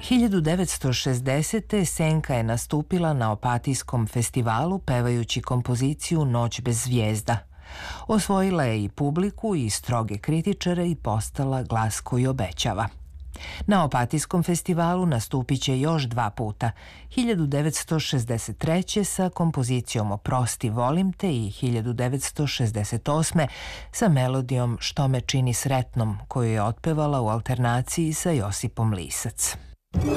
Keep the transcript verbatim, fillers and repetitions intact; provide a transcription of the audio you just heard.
hiljadu devetsto šezdesete. Senka je nastupila na Opatijskom festivalu pevajući kompoziciju Noć bez zvijezda. Osvojila je i publiku i stroge kritičare i postala glas koji obećava. Na Opatijskom festivalu nastupit će još dva puta, hiljadu devetsto šezdeset treće. sa kompozicijom Oprosti, volim te i hiljadu devetsto šezdeset osme. sa melodijom Što me čini sretnom, koju je otpevala u alternaciji sa Josipom Lisac.